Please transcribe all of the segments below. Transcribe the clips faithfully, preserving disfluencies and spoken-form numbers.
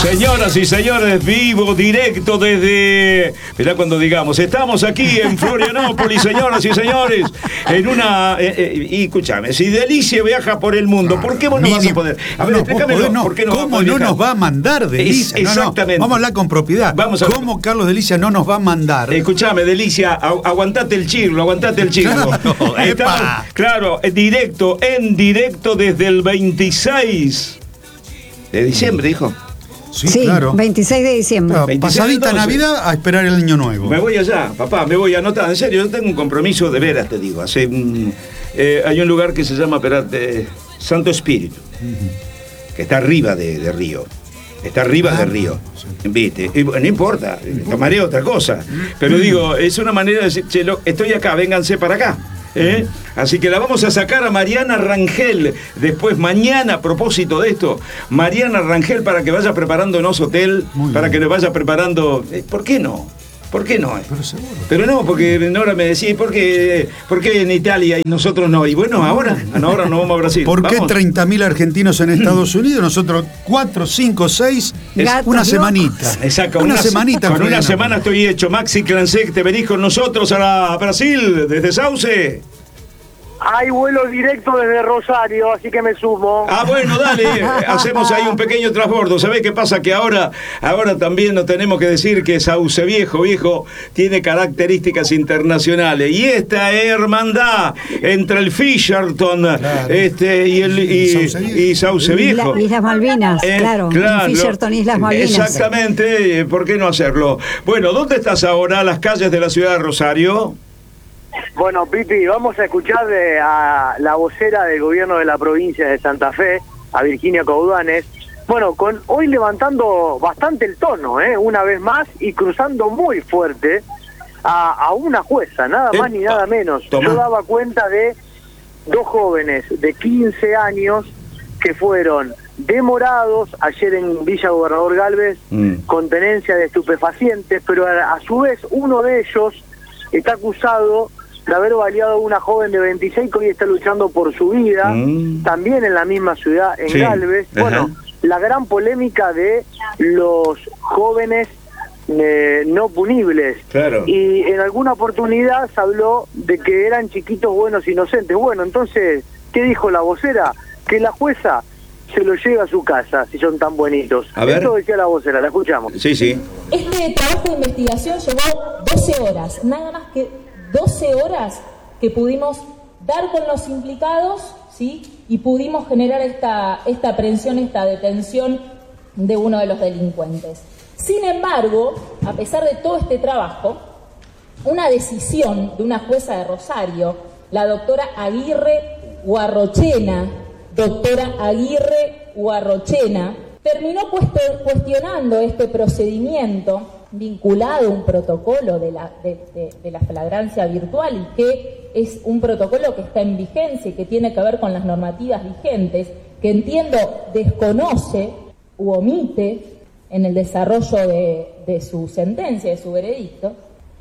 Señoras y señores, vivo, directo desde... Mirá cuando digamos, estamos aquí en Florianópolis, señoras y señores, en una... Eh, eh, y escúchame, si Delicia viaja por el mundo, ¿por qué vos no vas a poder? A ver, no, explícamelo, no, ¿por qué no ¿cómo va a no viajar? nos va a mandar Delicia? Es, no, exactamente. No, vamos a hablar con propiedad. Vamos a... ¿Cómo Carlos Delicia no nos va a mandar? Escuchame, Delicia, agu aguantate el chirlo, aguantate el chirlo. Claro, Estamos, epa. claro, en directo, en directo desde el veintiséis de diciembre, dijo. Sí, Sí, claro. veintiséis de diciembre. Claro, veintiséis pasadita doce. Navidad a esperar el año nuevo. Me voy allá, papá, me voy a anotar. En serio, yo tengo un compromiso de veras, te digo. Hace, mm, eh, hay un lugar que se llama espérate, Santo Espíritu, que está arriba de, de Río. Está arriba Ah, de Río. sí. ¿Viste? Y, bueno, no importa, tomaré otra cosa. Pero digo, es una manera de decir, che, lo- estoy acá, vénganse para acá. ¿eh? Así que la vamos a sacar a Mariana Rangel después mañana, a propósito de esto, Mariana Rangel para que vaya preparándonos hotel, Muy para bien. que nos vaya preparando. eh, ¿Por qué no? ¿Por qué no? Pero seguro. Pero no, porque Nora me decía, ¿por qué, ¿por qué en Italia y nosotros no? Y bueno, ahora, ahora nos vamos a Brasil. ¿Por qué Vamos. treinta mil argentinos en Estados Unidos? Nosotros cuatro, cinco, seis, es Gatos una locos. semanita. Exacto, una, una semanita. en Con una Florianópolis. semana estoy hecho. Maxi Clansec, te venís con nosotros a, la- a Brasil, desde Sauce. Hay vuelo directo desde Rosario, así que me sumo. Ah, bueno, dale, hacemos ahí un pequeño transbordo. ¿Sabés qué pasa? Que ahora, ahora también nos tenemos que decir que Sauce Viejo, viejo, tiene características internacionales. Y esta hermandad entre el Fisherton Claro. este, y, el, y, Sauce Viejo. y Sauce Viejo. Isla- Islas Malvinas, Eh, claro. claro. En Fisherton, Islas Malvinas. Exactamente, eh, ¿por qué no hacerlo? Bueno, ¿dónde estás ahora? ¿Las calles de la ciudad de Rosario? Bueno, Pipi, vamos a escuchar de, a la vocera del gobierno de la provincia de Santa Fe, a Virginia Coudanes. Bueno, con hoy levantando bastante el tono, ¿eh? Una vez más, y cruzando muy fuerte a, a una jueza, nada más ni Epa, nada menos. toma. Yo daba cuenta de dos jóvenes de quince años que fueron demorados ayer en Villa Gobernador Galvez Mm. con tenencia de estupefacientes, pero a, a su vez uno de ellos está acusado de haber baleado a una joven de veintiséis que hoy está luchando por su vida, Mm. también en la misma ciudad, en Sí, Galvez. ajá. Bueno, la gran polémica de los jóvenes eh, no punibles. Claro. Y en alguna oportunidad se habló de que eran chiquitos buenos inocentes. Bueno, entonces, ¿qué dijo la vocera? Que la jueza se lo lleva a su casa, si son tan buenitos. A ver. Esto decía la vocera, la escuchamos. Sí, sí. Este trabajo de investigación llevó doce horas, nada más que doce horas que pudimos dar con los implicados, ¿sí? Y pudimos generar esta, esta aprehensión, esta detención de uno de los delincuentes. Sin embargo, a pesar de todo este trabajo, una decisión de una jueza de Rosario, la doctora Aguirre Guarrochena, doctora Aguirre Guarrochena, terminó cuesto- cuestionando este procedimiento vinculado a un protocolo de la, de, de- de la flagrancia virtual y que es un protocolo que está en vigencia y que tiene que ver con las normativas vigentes, que entiendo desconoce u omite en el desarrollo de, de su sentencia, de su veredicto,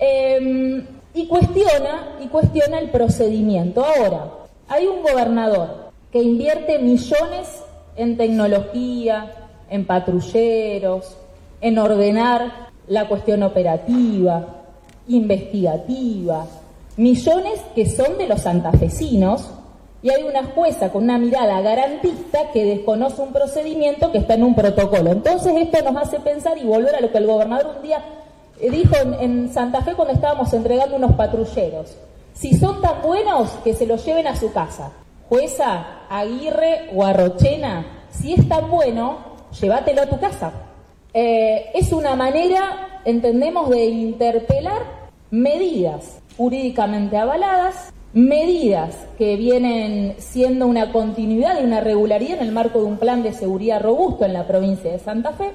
eh, y cuestiona, y cuestiona el procedimiento. Ahora, hay un gobernador que invierte millones en tecnología, en patrulleros, en ordenar la cuestión operativa, investigativa, millones que son de los santafesinos, y hay una jueza con una mirada garantista que desconoce un procedimiento que está en un protocolo. Entonces esto nos hace pensar y volver a lo que el gobernador un día eh, dijo en, en Santa Fe cuando estábamos entregando unos patrulleros. Si son tan buenos, que se los lleven a su casa. Jueza Aguirre Guarrochena, si es tan bueno, llévatelo a tu casa. Eh, es una manera, entendemos, de interpelar medidas jurídicamente avaladas, medidas que vienen siendo una continuidad y una regularidad en el marco de un plan de seguridad robusto en la provincia de Santa Fe.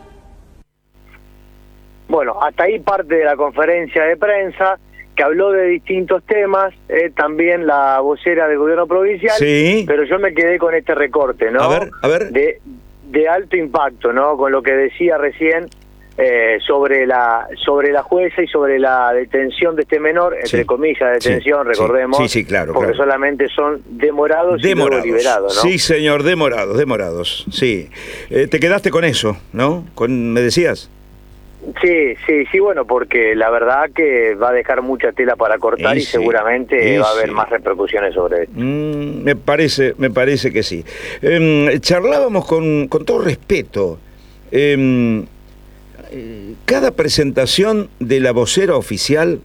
Bueno, hasta ahí parte de la conferencia de prensa, que habló de distintos temas, eh, también la vocera del gobierno provincial, Sí. pero yo me quedé con este recorte, ¿no? A ver, a ver. De, de alto impacto, ¿no? Con lo que decía recién eh, sobre la sobre la jueza y sobre la detención de este menor, entre sí. comillas, detención, sí. recordemos, sí, sí, claro, porque claro. solamente son demorados, Demorados. y luego liberados, ¿no? Sí, señor, demorados, demorados, sí. Eh, te quedaste con eso, ¿no? Con, ¿me decías? Sí, sí, sí, bueno, porque la verdad que va a dejar mucha tela para cortar Y y, sí, seguramente y va a haber sí. más repercusiones sobre esto. Mm, me parece, me parece que sí. Eh, charlábamos con, con todo respeto. Eh, eh, cada presentación de la vocera oficial,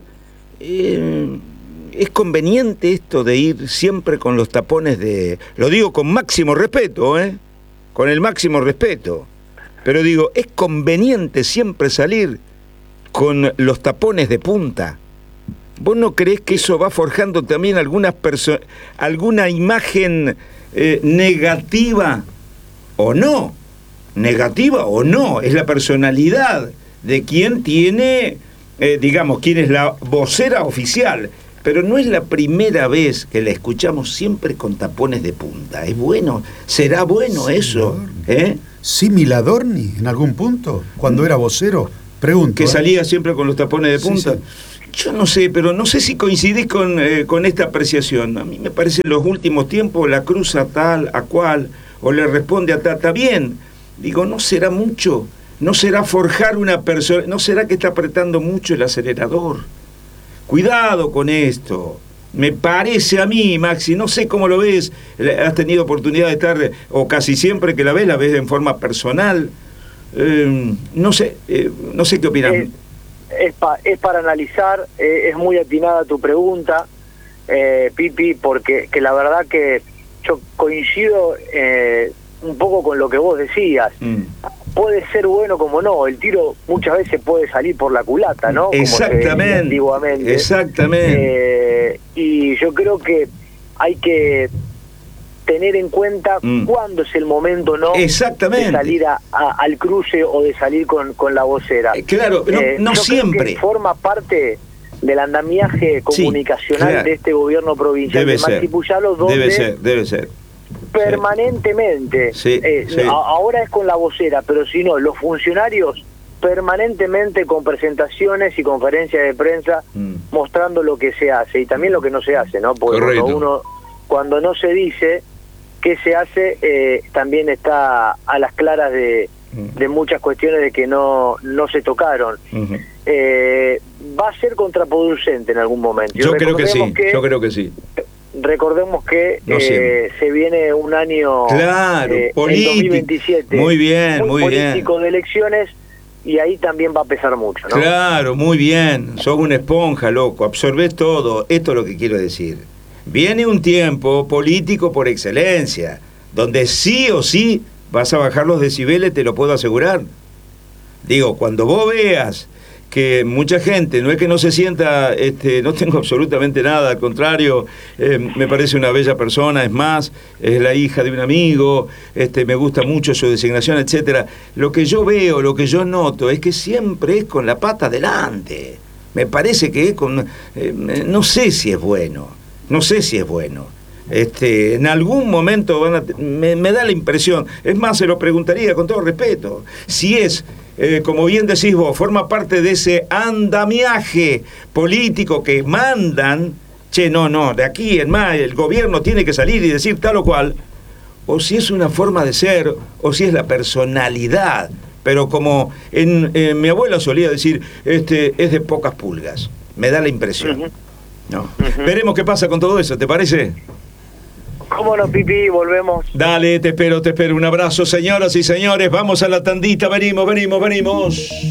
eh, es conveniente esto de ir siempre con los tapones de... Lo digo con máximo respeto, ¿eh? Con el máximo respeto. Pero digo, ¿es conveniente siempre salir con los tapones de punta? ¿Vos no creés que eso va forjando también algunas perso- alguna imagen eh, negativa o no? Negativa o no, es la personalidad de quien tiene, eh, digamos, quien es la vocera oficial. Pero no es la primera vez que la escuchamos siempre con tapones de punta. ¿Es bueno? ¿Será bueno eso? ¿Eh? ¿Simi Adorni en algún punto? Cuando era vocero, pregunto. Que ¿eh? salía siempre con los tapones de Sí, punta. sí. Yo no sé, pero no sé si coincidís con, eh, con esta apreciación. A mí me parece en los últimos tiempos la cruza tal, a cual, o le responde a tal. Está bien. Digo, ¿no será mucho? ¿No será forjar una persona? ¿No será que está apretando mucho el acelerador? Cuidado con esto. Me parece a mí, Maxi, no sé cómo lo ves, has tenido oportunidad de estar, o casi siempre que la ves, la ves en forma personal. Eh, no sé, eh, no sé qué opinas. Es, es, pa, es para analizar, eh, es muy atinada tu pregunta, eh, Pipi, porque que la verdad que yo coincido eh, un poco con lo que vos decías. Mm. Puede ser bueno como no, el tiro muchas veces puede salir por la culata, ¿no? Como exactamente, antiguamente. Exactamente. Eh, y yo creo que hay que tener en cuenta mm. cuándo es el momento, ¿no? Exactamente. De salir a, a, al cruce o de salir con, con la vocera. Eh, claro, no, eh, no yo siempre. Creo que forma parte del andamiaje comunicacional sí, claro. de este gobierno provincial debe de Maxi Puyalo, donde debe ser, debe ser. permanentemente, sí, eh, sí. A, ahora es con la vocera, pero si no, los funcionarios permanentemente con presentaciones y conferencias de prensa mm. mostrando lo que se hace y también lo que no se hace, ¿no? Porque Correcto. cuando uno, cuando no se dice qué se hace, eh, también está a las claras de, mm. de muchas cuestiones de que no, no se tocaron. Mm-hmm. Eh, va a ser contraproducente en algún momento. Yo creo que sí, que, yo creo que sí. Recordemos que no eh, se viene un año claro, eh, político, en dos mil veintisiete muy bien, muy, muy político bien. de elecciones y ahí también va a pesar mucho, ¿no? Claro, muy bien. Sos una esponja, loco. Absorbés todo. Esto es lo que quiero decir. Viene un tiempo político por excelencia, donde sí o sí vas a bajar los decibeles, te lo puedo asegurar. Digo, cuando vos veas que mucha gente, no es que no se sienta, este, no tengo absolutamente nada, al contrario, eh, me parece una bella persona, es más, es la hija de un amigo, este, me gusta mucho su designación, etcétera. Lo que yo veo, lo que yo noto, es que siempre es con la pata adelante. Me parece que es con, eh, no sé si es bueno, no sé si es bueno. Este, en algún momento van a, me, me da la impresión, es más, se lo preguntaría con todo respeto, si es, eh, como bien decís vos, forma parte de ese andamiaje político que mandan, che, no, no, de aquí en más el gobierno tiene que salir y decir tal o cual, o si es una forma de ser, o si es la personalidad, pero como en, eh, mi abuela solía decir, este, es de pocas pulgas, me da la impresión. Uh-huh. No. Uh-huh. Veremos qué pasa con todo eso, ¿te parece? ¿Cómo no, Pipi? Volvemos. Dale, te espero, te espero. Un abrazo, señoras y señores. Vamos a la tandita. Venimos, venimos, venimos.